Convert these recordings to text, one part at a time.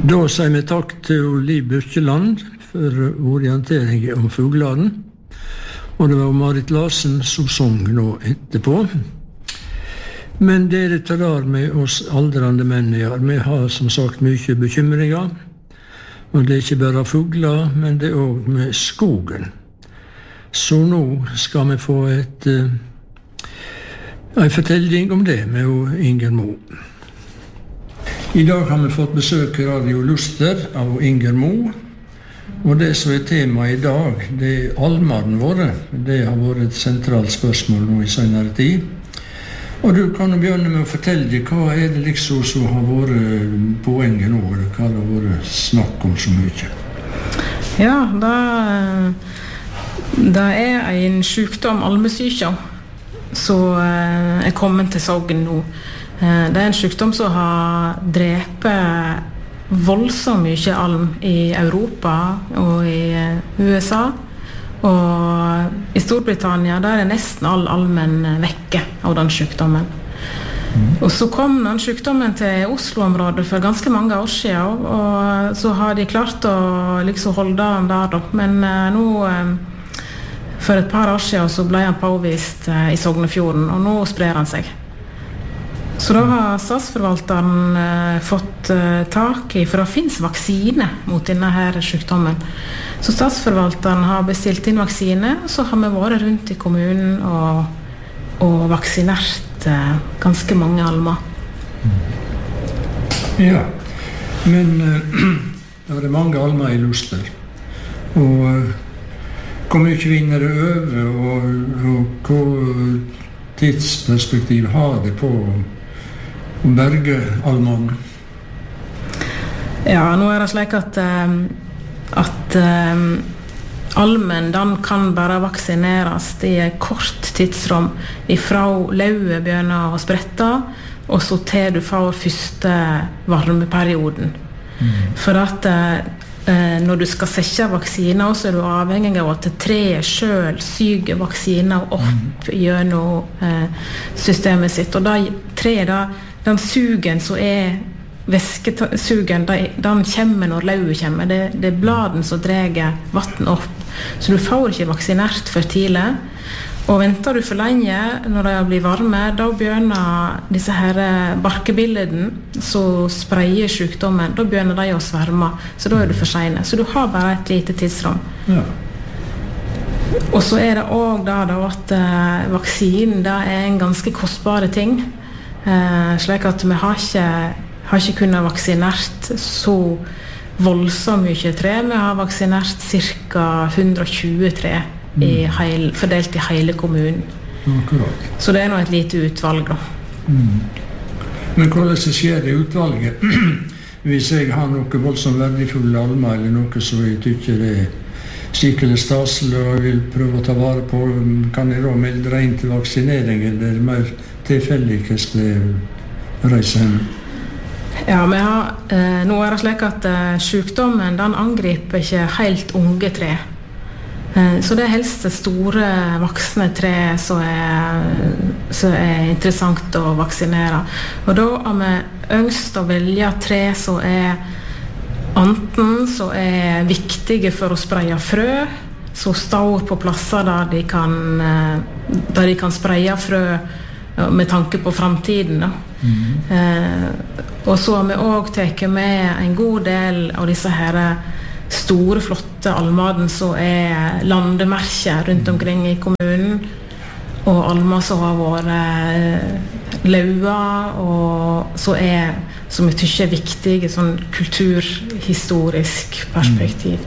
Da sier vi takk til Liv Birkeland for orientering om fuglene. Og det var Marit Larsen som sang nå etterpå. Men dere tar med oss aldrande menn i år. Vi har som sagt mye bekymringer. Og det er ikke bare fugler, men det er også med skogen. Så nå skal vi få en fortelling om det med Inger Mo. I dag har vi fått besøk i Radio Luster av Inger Mo. Og det som er tema i dag, det er almene våre. Det har vært et sentralt spørsmål nå i senere tid. Og du kan begynne med å fortelle deg, hva er det liksom som har vært poenget nå? Hva har det vært snakk om så mye? Ja, det er en sykdom, almesyke, som er kommet til Sogn nå. Det er en sykdom som har drept voldsomt mye alm i Europa og i USA. Og i Storbritannia der er nesten all almen vekke av den sykdommen. Og så kom den sykdommen til Oslo-området for ganske mange år siden, og så har de klart å liksom holde den der da. Men nå, for et par år siden, så ble han påvist i Sognefjorden, og nå sprer han seg. Så da har statsforvalteren fått tak i, for det finnes vaksine mot denne her sykdommen. Så statsforvalteren har bestilt inn vaksine, og så har vi vært rundt i kommunen og vaksinert ganske mange almer. Ja, men det er mange almer i Luster. Og hvor mye vinner det over, og hva tidsperspektiv har det på berge almene? Ja, nå er det slik at almen, den kan bare vaksineres i et kort tidsrom ifra lauet begynner å sprette, og så til du får første varmeperioden. For at når du skal sette vaksiner, så er du avhengig av at treet selv syger vaksiner opp gjennom systemet sitt. Og den sugen som er væskesugen, den kommer når lauet kommer. Det er bladen som drar vatten opp. Så du får ikke vaksinert for tidlig. Og venter du for lenge når det blir varme, da begynner disse her barkebilleden som spreier sykdommen, da begynner de å sverme. Så da er du for sene. Så du har bare et lite tidsrom. Ja. Og så er det også da at vaksinen da er en ganske kostbare ting. Slik at vi har ikke kunnet vaksinert så voldsomt mye tre. Vi har vaksinert ca. 120 tre fordelt i hele kommunen. Akkurat. Så det er nå et lite utvalg da. Men hvordan skjer det utvalget? Hvis jeg har noe voldsomt verdifulle almer, eller noe som jeg tykker er skikkelig staselig og vil prøve å ta vare på, kan jeg da melde deg inn til vaksinering, eller er det mer tilfeldig hvordan det reiser hen? Ja, nå er det slik at sykdommen den angriper ikke helt unge tre. Så det er helst det store voksne tre som er interessant å vaksinere. Og da har vi ønsket å velge tre som er enten så er viktige for å spreie frø, som står på plasser der de kan spreie frø med tanke på framtiden. Og så har vi også tatt med en god del av disse her store, flotte almaden som er landemerker rundt omkring i kommunen, og almer som har vært laua, og som jeg tykker er viktig i sånn kulturhistorisk perspektiv.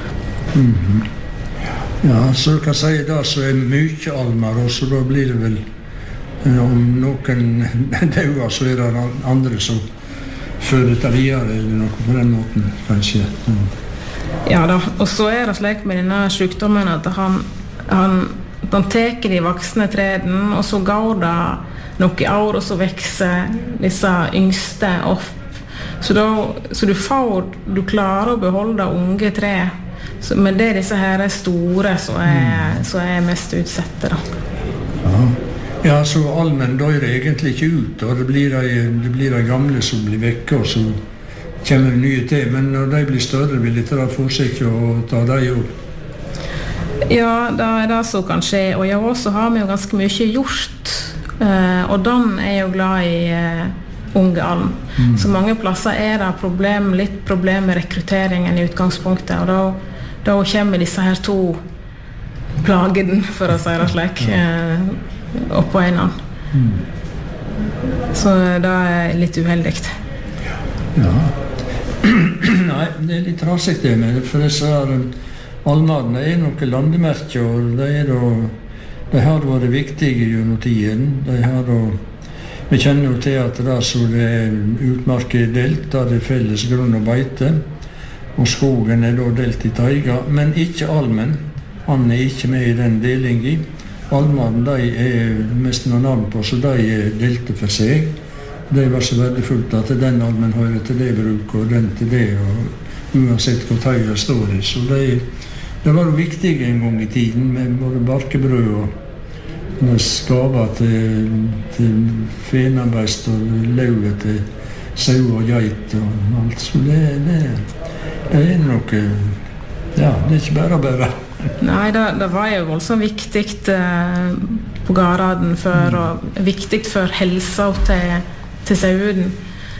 Ja, så du kan si da så er mye almer, og så da blir det vel om noen dauer, så er det andre som fører dette videre, eller noe på den måten, kanskje. Ja da, og så er det slik med denne sykdommen at han teker de voksne treden, og så går det noen år, og så vekser disse yngste opp. Så du klarer å beholde unge tre, men det er disse her store som er mest utsette da. Ja, så almen dør egentlig ikke ut, og det blir de gamle som blir vekke, og så kommer det nye til, men når de blir større, vil de ta forsiktig og ta de opp? Ja, det det som kan skje, og ja, også har vi jo ganske mye gjort, og Dan jo glad i unge alm. Så mange plasser det litt problem med rekrutteringen i utgangspunktet, og da kommer disse her to plagene, for å si det slik, oppå en annen. Så det litt uheldig. Ja. Nei, det litt raskt det med, for disse almene noen landemerker, og de har vært viktige gjennom tiden. Vi kjenner jo til at det utmark delt, der det felles grunn og beite, og skogen da delt i taiga, men ikke almen. Han ikke med i den delingen. Almene de mest noen navn på, så de delte for seg. Det var så verdifullt at den almen hører til det bruk, og den til det, og uansett hvor taiga står i. Så det var jo viktig en gang i tiden, med både barkebrød og skaver til fenarbeist og lauet til sau og geit og alt. Så det noe, ja, det ikke bare. Nei, det var jo voldsomt viktig på gården før, og viktig for helsa til sauen.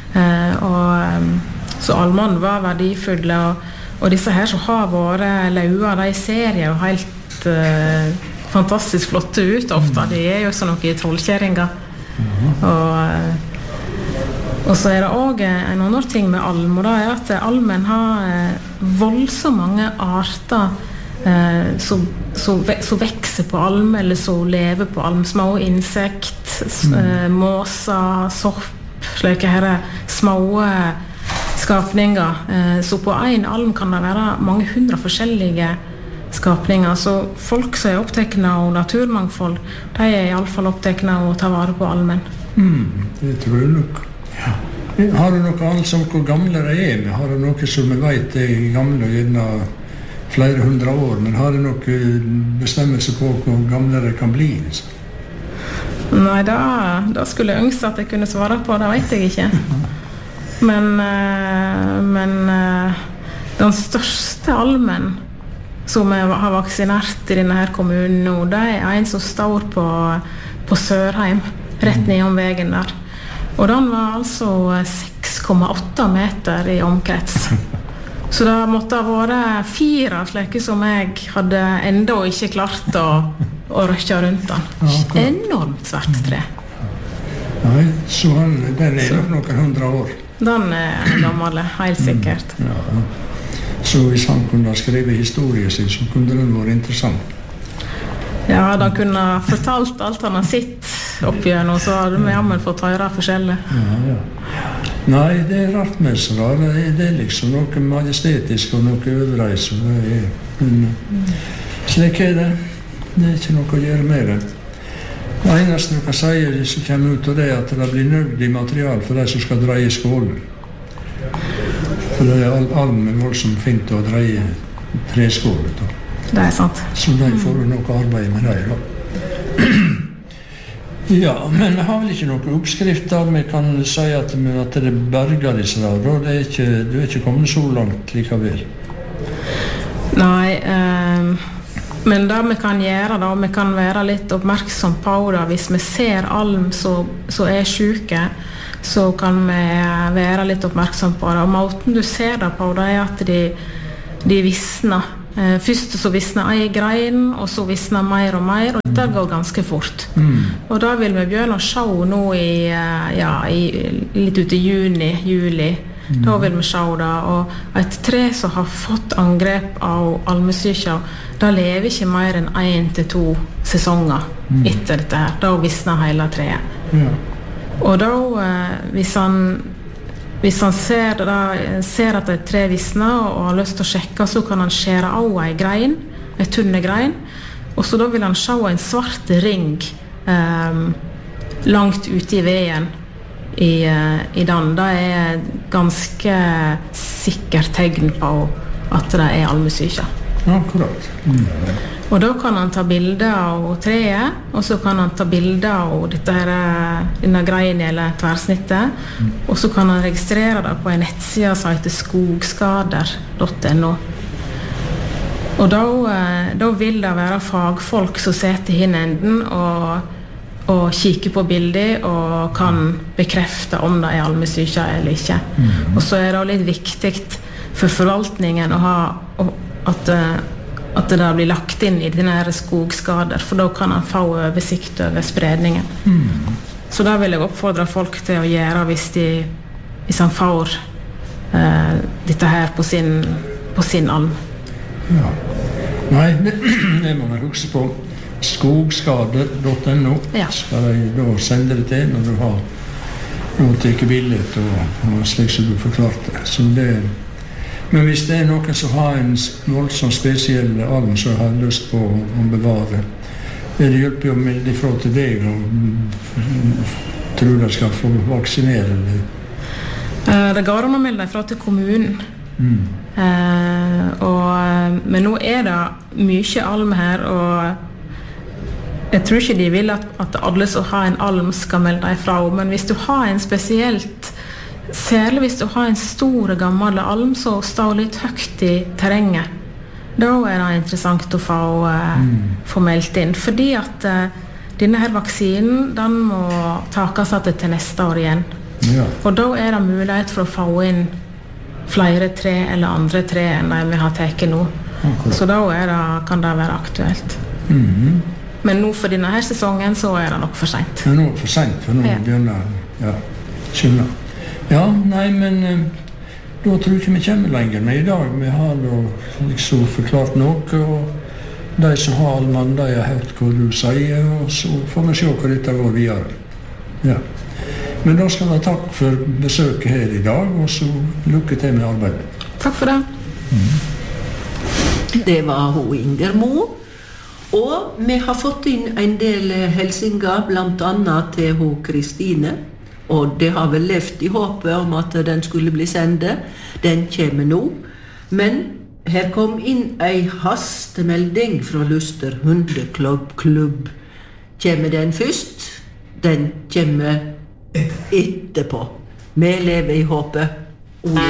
Så almene var verdifulle, og disse her som har vært lauer, de ser jo helt fantastisk flotte ut ofte. De jo sånn noe trollkjæringer. Og så det også en annen ting med alm, og det at almen har voldsomt mange arter som vekser på alm, eller som lever på alm. Små insekt, måser, sopp, slike her små skapninger. Så på en alm kan det være mange hundre forskjellige skapninger. Så folk som opptatt av naturmangfold, de I alle fall opptatt av å ta vare på almen. Det tror jeg nok. Ja. Har du noe annet som hvor gamle de med? Har du noe som vi vet gamle gjennom flere hundre år, men har du noe bestemmelse på hvor gamle de kan bli? Nei, da skulle jeg ønske at jeg kunne svare på, det vet jeg ikke. Men den største almen som har vaksinert I denne her kommunen nå, det en som står på Sørheim, rett nedom veien der. Og den var altså 6,8 meter I omkrets. Så det måtte ha vært 4 slike som jeg hadde enda ikke klart å røkke rundt den. Enormt svært tre. Nei, så den nok noen 100 år. Den gammel, helt sikkert. Ja. Så hvis han kunne ha skrevet historien sin, så kunne den vært interessant. Ja, da kunne ha fortalt alt han har sett oppigjennom, så hadde vi jammen fått høre forskjellig. Ja. Nei, det rart med så rart. Det liksom noe majestetisk og noe overreis. Slik det. Det ikke noe å gjøre med det. Det eneste du kan si som kommer ut av det, at det blir nødvendig material for de som skal dreie skålen. For det almen voldsomt fint å dreie treskålet. Det sant. Så de får noe arbeid med det, da. Ja, men vi har vel ikke noen oppskrifter. Vi kan si at det berger disse da. Du ikke kommet så langt likevel. Nei, men det vi kan gjøre da, vi kan være litt oppmerksom på det. Hvis vi ser alm som syke, så kan vi være litt oppmerksom på det. Og måten du ser det på, det at de visner. Først så visner en grein, og så visner mer og mer, og det går ganske fort. Og da vil vi begynne å se nå litt ut I juni, juli. Da vil vi se det, og et tre som har fått angrep av almesyka, da lever ikke mer enn 1 til 2 sesonger etter dette her. Da visner hele treet. Og da, hvis han ser at et tre visner og har lyst til å sjekke, så kan han skjære av en grein, en tunne grein, og så da vil han se en svart ring langt ute I veien I den. Det ganske sikkert tegn på at det almesyke. Akkurat. Og da kan han ta bilder av treet, og så kan han ta bilder av denne greien eller tverrsnittet, og så kan han registrere det på en nettside som heter skogskader.no. Og da vil det være fagfolk som setter i enden og kikker på bildet og kan bekrefte om det almesyke eller ikke. Og så det litt viktig for forvaltningen å ha at det blir lagt inn i denne skogskader, for da kan han få oversikt over spredningen. Så da vil jeg oppfordre folk til å gjøre hvis han får dette her på sin alm. Ja. Nei, det må man huske på. Skogskader.no skal jeg da sende det til når du har tatt bildet og slik som du forklarte. Men hvis det noen som har en voldsomt spesiell alm som har lyst på å bevare, det hjelper å melde ifra til deg og tror de skal få vaksinere det. Det går an å melde ifra til kommunen. Men nå det mye alm her, og jeg tror ikke de vil at alle som har en alm skal melde ifra, men hvis du har en spesielt, særlig hvis du har en stor gammel alm som står litt høyt i terrenget, da det interessant å få meldt inn, fordi at denne her vaksinen, den må takes til neste år igjen. Og da det mulighet for å få inn flere tre eller andre tre enn de vi har tatt nå. Så da kan det være aktuelt. Men nå for denne her sesongen så det nok for sent. Ja, nå for sent, for nå begynner skjønner. Ja, nei, men da tror jeg ikke vi kommer lenger ned i dag. Vi har liksom forklart noe, og de som har almann, de har hørt hva du sier, og så får vi se hva dette går videre. Ja. Men da skal jeg takk for besøket her i dag, og så lykke til med arbeidet. Takk for det. Det var hun Inger Mo, og vi har fått inn en del hilsener, blant annet til hun Kristine, og det har vel levd i håpet om at den skulle bli sendet. Den kommer nå. Men her kom inn en hastemelding fra Luster hundeklubb. Kommer den først? Den kommer etterpå. Vi lever i håpet.